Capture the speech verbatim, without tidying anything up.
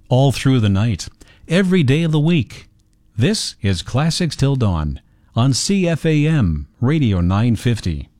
all through the night, every day of the week. This is Classics Till Dawn on C F A M Radio nine fifty.